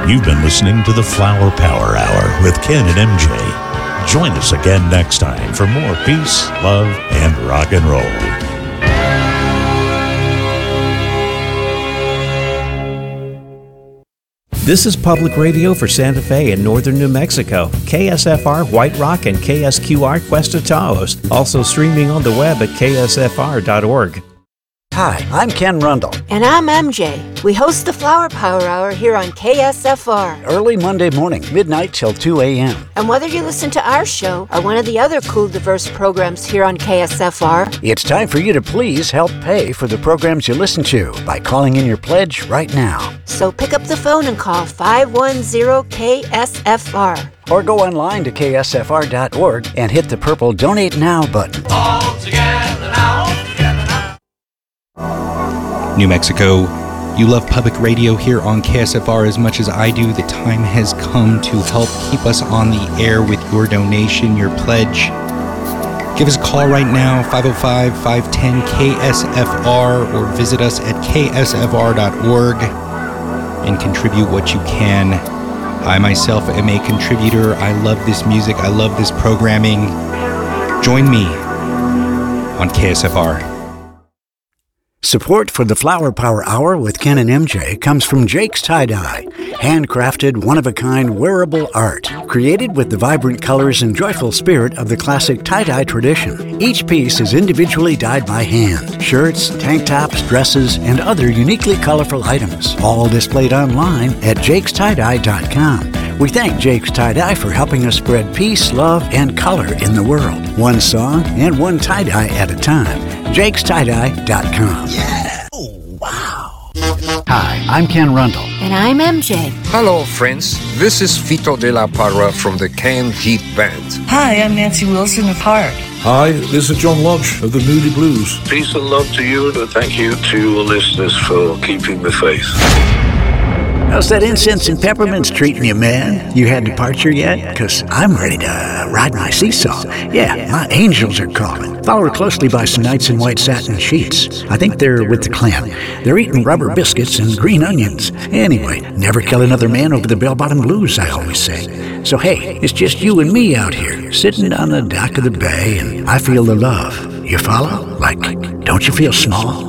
You've been listening to the Flower Power Hour with Ken and MJ. Join us again next time for more peace, love, and rock and roll. This is public radio for Santa Fe and northern New Mexico. KSFR White Rock and KSQR Cuesta Taos. Also streaming on the web at ksfr.org. Hi, I'm Ken Rundle. And I'm MJ. We host the Flower Power Hour here on KSFR. Early Monday morning, midnight till 2 a.m. And whether you listen to our show or one of the other cool, diverse programs here on KSFR, it's time for you to please help pay for the programs you listen to by calling in your pledge right now. So pick up the phone and call 510-KSFR. Or go online to ksfr.org and hit the purple Donate Now button. All together now. New Mexico, you love public radio here on KSFR as much as I do. The time has come to help keep us on the air with your donation, your pledge. Give us a call right now, 505-510-KSFR, or visit us at ksfr.org and contribute what you can. I myself am a contributor. I love this music. I love this programming. Join me on KSFR. Support for the Flower Power Hour with Ken and MJ comes from Jake's Tie-Dye, handcrafted, one-of-a-kind wearable art, created with the vibrant colors and joyful spirit of the classic tie-dye tradition. Each piece is individually dyed by hand. Shirts, tank tops, dresses, and other uniquely colorful items, all displayed online at jakestieDye.com. We thank Jake's Tie-Dye for helping us spread peace, love, and color in the world. One song and one tie-dye at a time. jakestieDye.com. Yeah! Oh, wow! Hi, I'm Ken Rundle. And I'm MJ. Hello, friends. This is Vito de la Parra from the Canned Heat Band. Hi, I'm Nancy Wilson of Heart. Hi, this is John Lodge of the Moody Blues. Peace and love to you, and thank you to your listeners for keeping the faith. How's that incense and peppermints treating you, man? You had departure yet? 'Cause I'm ready to ride my seesaw. Yeah, my angels are calling. Followed closely by some knights in white satin sheets. I think they're with the clan. They're eating rubber biscuits and green onions. Anyway, never kill another man over the bell-bottom blues, I always say. So hey, it's just you and me out here, sitting on the dock of the bay, and I feel the love. You follow? Like, don't you feel small?